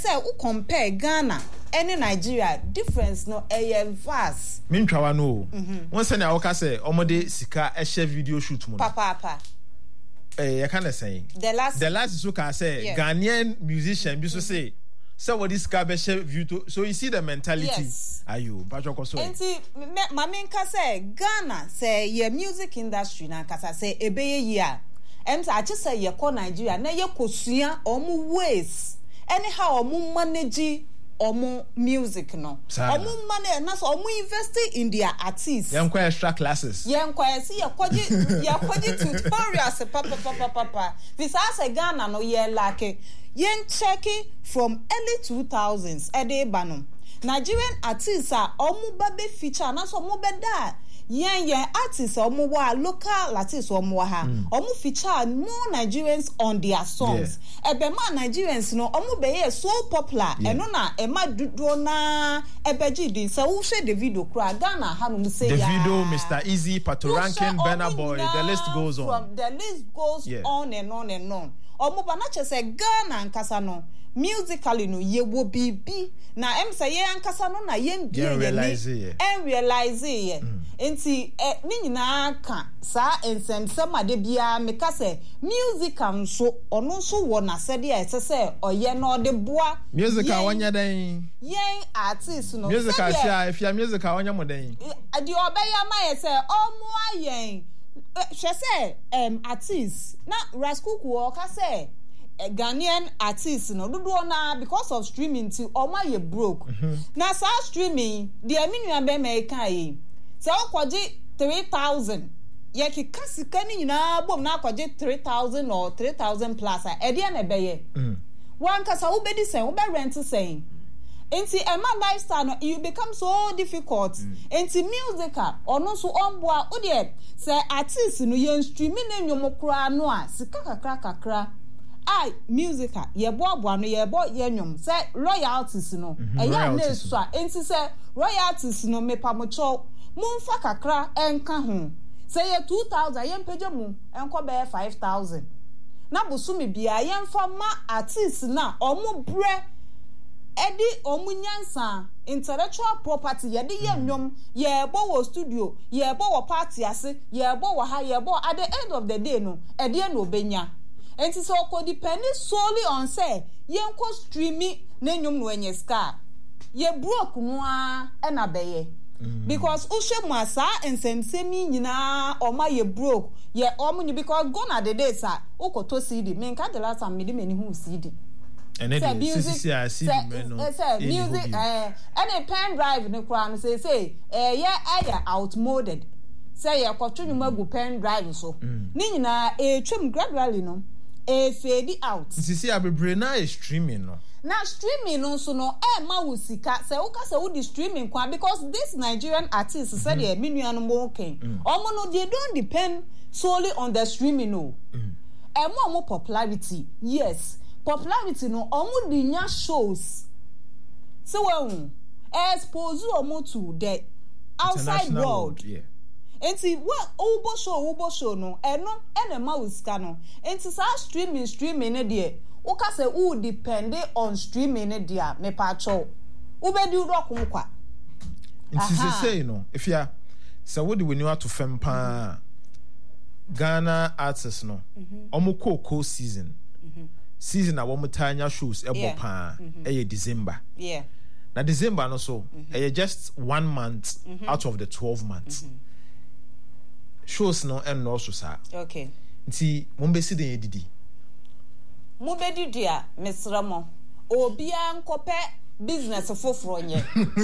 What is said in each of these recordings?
say who compare Ghana and Nigeria difference no vast. Mintwa no. One say na oka say omode sika e share video shoot mo. Papa. I kind of say the last is okay say Ghanaian musician be so say what this car be share view to so you see the mentality. Yes. Are you Patrick so? And see mama nka say Ghana say your music industry na kasa say ebeye year. I just say ye call Nigeria na ye kosua omu ways anyhow omu manage omu music no omu manage na so omu invest in their artists ye nkwa extra classes ye nkwa see ye kwaji tutorials papa this as Ghana no ye like ye check from early 2000s ede banom Nigerian artists are omu babe feature na so omu beda yen artists omu wa local artists omu wa ha omu feature more Nigerians on their songs ebe ma Nigerians no omu be so popular eno na e ma dudo na ebeji din se wo hwe Davido kura Ghana ha no say ya Davido Mr Easy Patoranking Burna Boy the list goes on on and on and on omu ba na che se Ghana nkasa no musically no ye wo bibi na em say ye ankasa no na ye mbie ye en realize ye enti ni nyina ka sa ensem ade bia me ka say music am so ono so wo na sede e se oye no de boa music a wonya den yen artist no music a sia if ya music a wonya mo den ade obeya ma ye say omo ayen she say artist na Raskuku o ka say Ghanaian artists no dodo na because of streaming till oma ye broke na sa streaming the aminu be me kai so kwaji 3000 ye ki kasika ni na bom na kwaji 3000 or 3000 plus e de na be ye wan kasa wo be di sen wo be rent sen enti ema lifestyle no you become so difficult enti musical ono so onboa wo de say artists no ye streaming na nwom kura no a sika kakra musical ye bo no ye bo ye nwom say royalties no eya na so enti say royalties no me pamocho mumfa kakra enka ho say ye 2000 ye mpege mu enko be 5000 na busumi bia ye mfa ma artists na omu bre edi omu nyansa intellectual property ye de ye nwom ye bo wo studio ye bo wo party ase ye bo wo ha ye bo at the end of the day no e de na obenya enti so ko depend solely on say yenko streaming na nyum no enye ska ye broke no a na beye because uhwe asa ensemsemi nyina oma ye broke ye omunyu because gonna the days a ukoto CD me nka the last time me de many hu CD and then music music any pen drive ne kura no say yeah outmoded say ye kwotwunu magu pen drive so ni nyina twem gradually no fade out sisi abebre na streaming no na streaming no so no ma wusika say uka say we streaming kwa because this Nigerian artists said they minuanu mo ken omo no they don't depend solely on the streaming no more popularity yes popularity no omo di nya shows so we expose omo to the outside world enti what ubo show no eno enema usika no enti sa streaming ne de o ka say who depend on streaming ne de me pa cho ubedi udokun kwa enti say no if ya say what do we know to fem pa Ghana artists no omo cocoa season a womo tanya shows ebo pa December na December no so just 1 month out of the 12 months shows no and no so sa okay nti mo be si den edidi mo be didi a mesramo obia nkope business foforo nye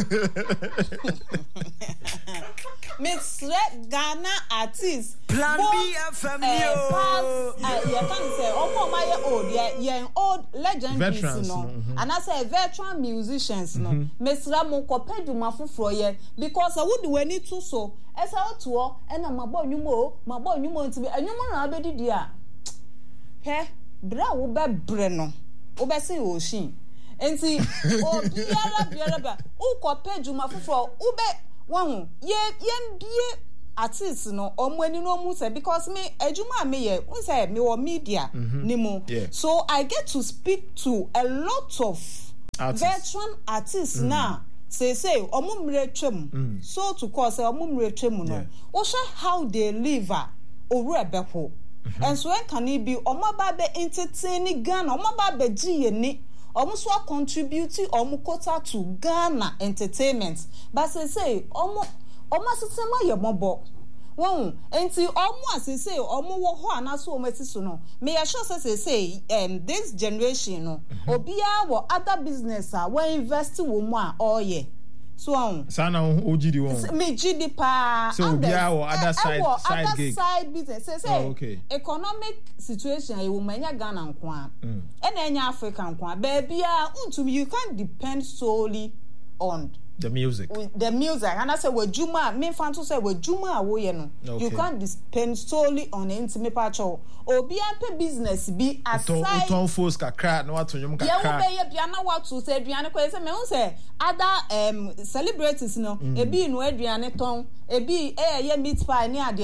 Mr. Ghana artist Plan B FM yo you can say omo my old legendaries no and I say veteran musicians no Mr. Mo kope duma foforo ye because I would we need to so esa oto e na mabo nwumo nti anwumo na abedidi a he bra wo be bre no wo be se o shin enti biara ba ukope duma foforo wo be won ye mbie artists no omwani no mu say because me ejuma me ye un say me wo media ni mu so I get to speak to a lot of veteran artists na say omo mre twem so to call say omo mre twem no wo how they live oru ebeko and so when can it be omo ba be entertaining Ghana omo ba be gi ni omo so contribute omo quota to Ghana entertainment but say omo asema ye mobo won enti omo asese omo wo ho anaso omo etiso no me ya sure say this generation no obia wo other business we invest wo mu a oye so sana ogidi won me gidi pa so obia wo other side business say economic situation e wo manya Ghana nko a na enya Africa nko a baabia you can't depend solely on the music and I say wejuma me fan to say wejuma wo ye no you can't depend solely on intimate patcho obi ampe business be aside ton force kakra na wato nyum kakra ya wo be ye bia na wato say aduane ko say me won say other celebrities no ebi no aduane ton ebi ye meat pie ni ade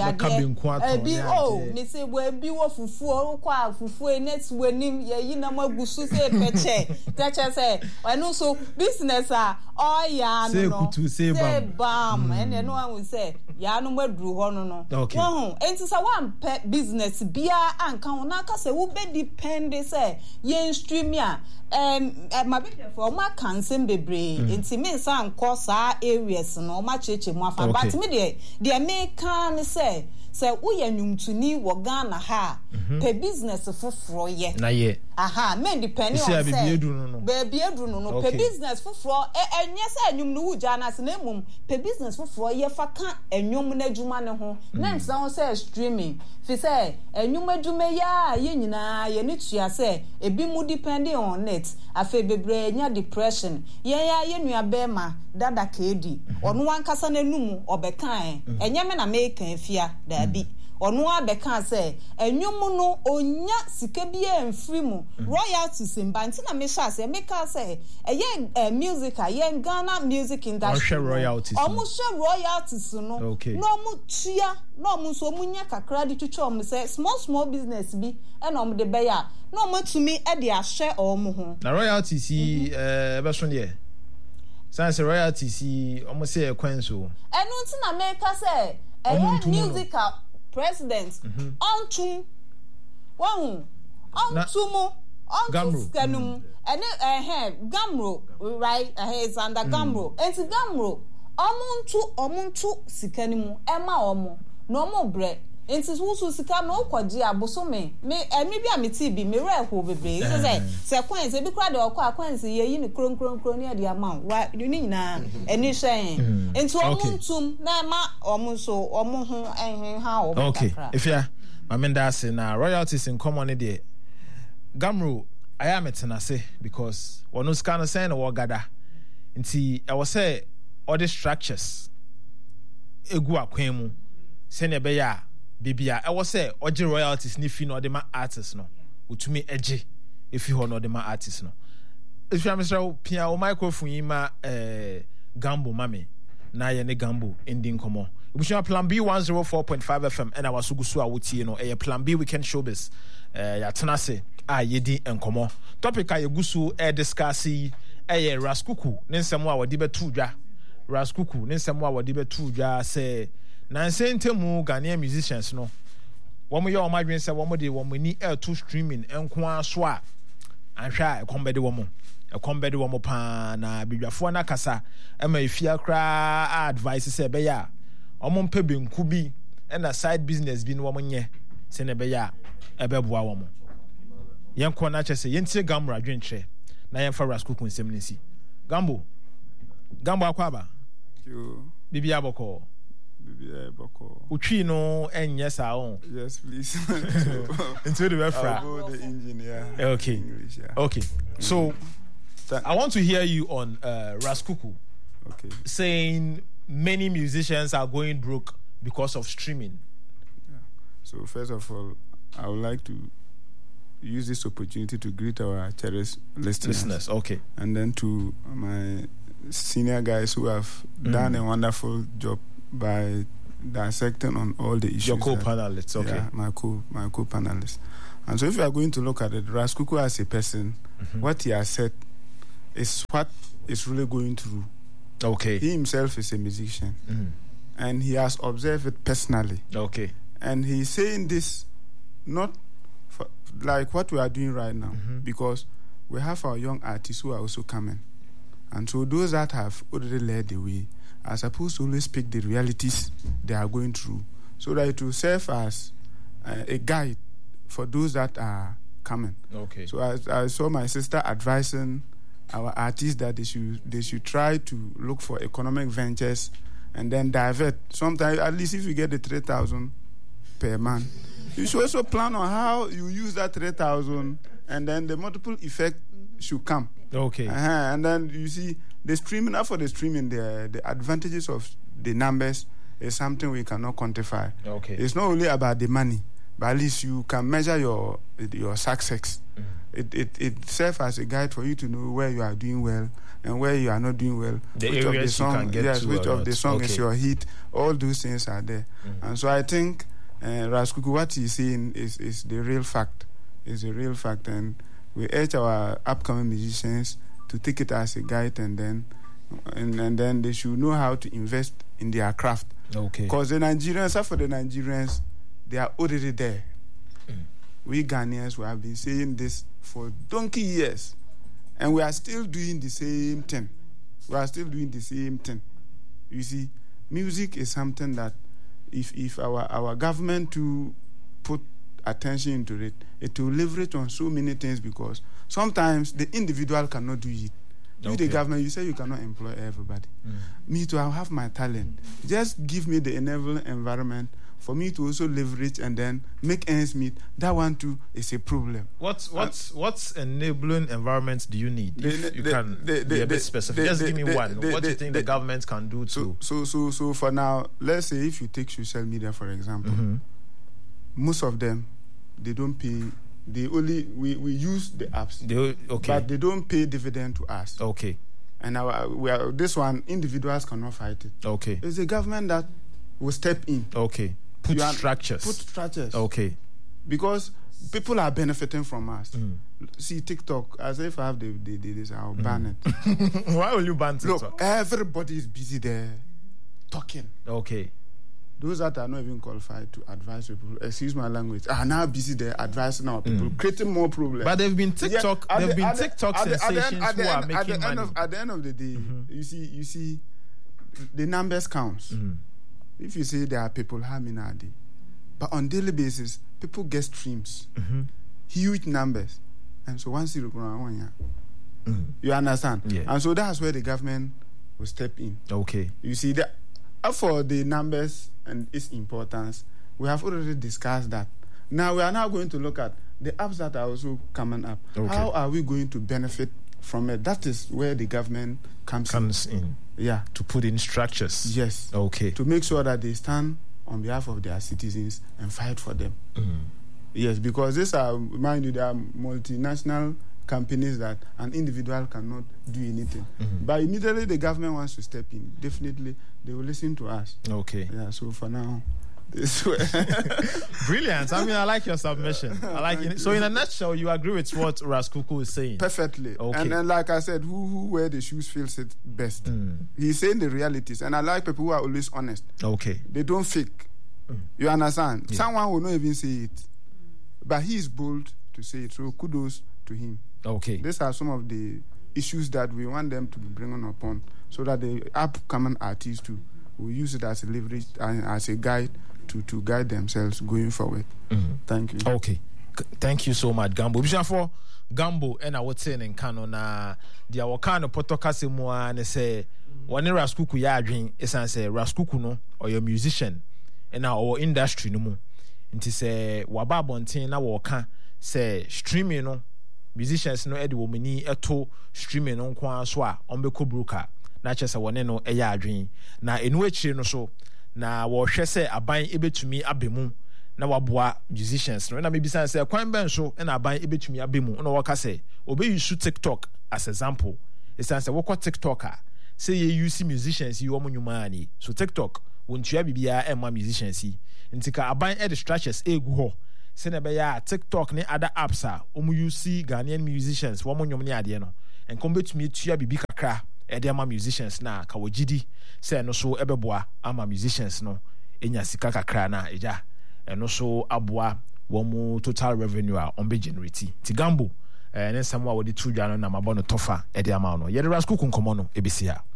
ebi me say wo ebi wo fufuo kwa fufuo net wanim ye yi na magusu say peche say enu so business say kutu say bam and no one will say ya no madru ho no enti say one business bia anka na ka say wo be depend say yen stream ya my baby for my cancel bebre enti me say anko sa areas no ma cheche mu afa but me the American say wo ya nwumtuni wo Ghana ha pe business foforo ye na ye men depending on say baby edu no pe business foforo enye say nwum no wuja na se na mum pe business foforo ye fa ka nwum na adwuma ne ho na nsan say streaming fi say nwum adwuma ya ye nyina ye ne tua say ebi mu depending on it afa bebre nya depression ye nua be ma dada kedi onu wankasa na numu obekan enye me na make afia bi onu abeka say enwum no onya sika bia emfiri mu royalties mbanti na me sha say make say eye music ye Ghana music industry omo share royalties no no mu tua no mu so munya kakra di twetwe omo say small business bi e na omo de be ya no mo tumi e de ahye omo ho na royalties be so ne Sans royalties almost say a quenso. And not in America say a musical president on to one on to Gamro and Gamro right is under Gamro and Gamro omuntu sikanimu ema omo no mo bre enti wusu sika no kwaji abosome me bia meti bi me re ho bebre say kwanse bi kra de okwa kwanse ye yi ni kronkron ni ade ama wa ni nyina eni hwen enti omuntum na ma omunso omu ho ha o okay if ya mamenda say na royalties in common de Gamro I am etenase because one was kind of saying o gada enti I was say all the structures egu akwan mu se ne be ya bibia I was say oje royalties ni fi no de ma artists no utumi eje efi ho no de ma artists no if you am Mr. Pia o microphone yi ma Gambo mame na ye ne Gambo ending komo ibushia Plan B 104.5 FM and our sugusu a wotie no Plan B weekend showbiz ya tenase a yedi enkomo topic a yegusu discuss Raskuku ne nsemo a wodi betu dwa Raskuku ne nsemo a wodi betu dwa say na nsentemu Ghanaian musicians no womo ye omadwen say womo de womo ni to streaming enko aso a anhwa ekombede womo pa na bidwafo na kasa ema efia kra advice say be ya omo mpe benku bi na side business bi no womo nye se ne be ya ebeboa womo yenko na chese yentie Gamro adwentre na yenfa Raskuku nsem nsi Gambo akwaba bibia boko Uchi no yes please into the reference the engineer okay English, yeah. Okay so I want to hear you on Raskuku saying many musicians are going broke because of streaming. So first of all I would like to use this opportunity to greet our cherished listeners okay and then to my senior guys who have done a wonderful job by dissecting on all the issues. Your co-panelists, okay. Yeah, my co-panelists. And so if you are going to look at it, Raskuku as a person, what he has said is what is really going through. Okay. He himself is a musician, and he has observed it personally. Okay. And he's saying this not for, like what we are doing right now, because we have our young artists who are also coming. And so those that have already led the way are supposed to always speak the realities they are going through, so that it will serve as a guide for those that are coming. Okay. So I saw my sister advising our artists that they should try to look for economic ventures and then divert. Sometimes, at least if you get the 3,000 per month, you should also plan on how you use that 3,000, and then the multiple effect should come. Okay. And then you see the streaming. After the streaming, the advantages of the numbers is something we cannot quantify. Okay. It's not only about the money, but at least you can measure your success. It serves as a guide for you to know where you are doing well and where you are not doing well. The which areas of the song, you can get yes, to which of not. the song is Okay. your hit. All those things are there. And so I think Raskuku, what he's saying is the real fact. Is the real fact, and we urge our upcoming musicians to take it as a guide, and then they should know how to invest in their craft. Okay. Because the Nigerians, for the Nigerians, they are already there. We Ghanaians, we have been saying this for donkey years, and we are still doing the same thing. You see, music is something that if our government to put attention into it, it will leverage on so many things, because sometimes the individual cannot do it. You, the government, you say you cannot employ everybody. Me too, I have my talent. Just give me the enabling environment for me to also leverage and then make ends meet. That one too is a problem. What's enabling environment do you need? If you can be a bit specific. Just give me one. What do you think the government can do to? So for now, let's say if you take social media for example, most of them, they don't pay. They only we use the apps, but they don't pay dividend to us. Okay. And this one, individuals cannot fight it. Okay. It's the government that will step in. Okay. Put structures. Okay. Because people are benefiting from us. See TikTok. As if I have this, I'll ban it. Why will you ban TikTok? Look, everybody is busy there talking. Okay. Those that are not even qualified to advise people, excuse my language, are now busy there advising our people, creating more problems. But they've been TikTok. TikTok sensations who are making money. At the end of the day, you see, the numbers counts. If you say there are people, how many are they? But on daily basis, people get streams, huge numbers, and so once you you understand. Yeah. And so that's where the government will step in. Okay. You see that for the numbers and its importance, we have already discussed that. Now we are now going to look at the apps that are also coming up. Okay. How are we going to benefit from it? That is where the government comes in. Yeah. To put in structures. Yes. Okay. To make sure that they stand on behalf of their citizens and fight for them. Yes, because these are, mind you, they are multinational companies that an individual cannot do anything. But immediately the government wants to step in, definitely they will listen to us. Okay. Yeah, so for now, this way. Brilliant. I mean, I like your submission. I like it. So in a nutshell, you agree with what Raskuku is saying? Perfectly. Okay. And then, like I said, who wear the shoes feels it best. He's saying the realities. And I like people who are always honest. Okay. They don't fake. You understand? Yeah. Someone will not even say it. But he is bold to say it. So kudos to him. Okay. These are some of the issues that we want them to be bringing upon, so that the upcoming artists too will use it as a leverage and as a guide to guide themselves going forward. Thank you. Okay. Thank you so much, Gambo. Before Gambo and I would say in Kano na the Awakano Potokase Moa and say one Raskuku ya dream is say Raskuku no or your musician and our industry no more. And to say Wababontin na waka say streaming no musicians no edi womani eto streaming no kwa so a ombeko broker na chese wone no eya adwen na enu akire no so na wo hwe se aban ebetumi abemu na waboa musicians no na mebisa se kwan ben so na aban ebetumi abemu na waka se obe use TikTok as example esan se wokọ TikToker say ye use musicians yi omo nyuma ani so TikTok wontua bibia emma musicians yi ntika aban e structures egu ho se na be ya TikTok ne other apps a use Ghanaian musicians wo mo nwom ne ade no nka betumi tua bibi kakra ede ama musicians na ka wogidi say no so ebeboa ama musicians no enya sika kakra na eja eno so aboa wo total revenue a on be generate ti gambo ne samwa wodi tudwa no na mabɔ no tofa ede ama no yede Rasco kunkomo no ebisia